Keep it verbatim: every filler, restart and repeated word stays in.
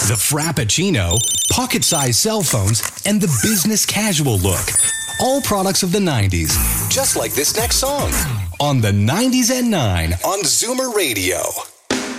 the Frappuccino, pocket-sized cell phones, and the business casual look. All products of the nineties, just like this next song. On the nineties at nine on Zoomer Radio.